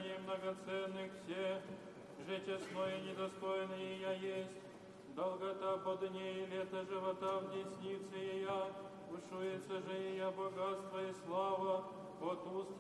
благословений многоценных все, же честное и недостойное я есть, долгота по дне и лето живота в деснице я, ушуется же и я богатство и слава, от уст